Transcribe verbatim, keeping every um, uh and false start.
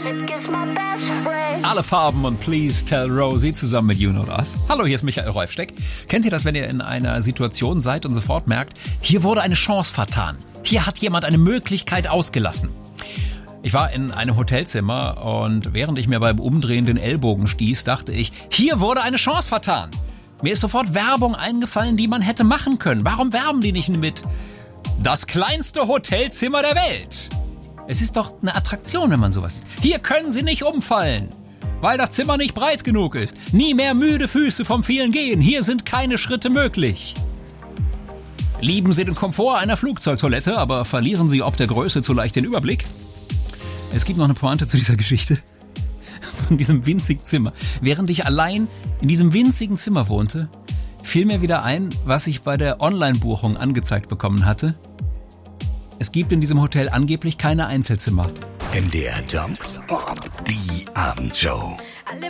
Alle Farben und Please Tell Rosie zusammen mit You Know Us. Hallo, hier ist Michael Rolfsteck. Kennt ihr das, wenn ihr in einer Situation seid und sofort merkt, hier wurde eine Chance vertan. Hier hat jemand eine Möglichkeit ausgelassen. Ich war in einem Hotelzimmer und während ich mir beim Umdrehen den Ellbogen stieß, dachte ich, hier wurde eine Chance vertan. Mir ist sofort Werbung eingefallen, die man hätte machen können. Warum werben die nicht mit das kleinste Hotelzimmer der Welt? Es ist doch eine Attraktion, wenn man sowas sieht. Hier können Sie nicht umfallen, weil das Zimmer nicht breit genug ist. Nie mehr müde Füße vom vielen Gehen. Hier sind keine Schritte möglich. Lieben Sie den Komfort einer Flugzeugtoilette, aber verlieren Sie ob der Größe zu leicht den Überblick? Es gibt noch eine Pointe zu dieser Geschichte. Von diesem winzigen Zimmer. Während ich allein in diesem winzigen Zimmer wohnte, fiel mir wieder ein, was ich bei der Online-Buchung angezeigt bekommen hatte. Es gibt in diesem Hotel angeblich keine Einzelzimmer. M D R Jump, die Abendshow.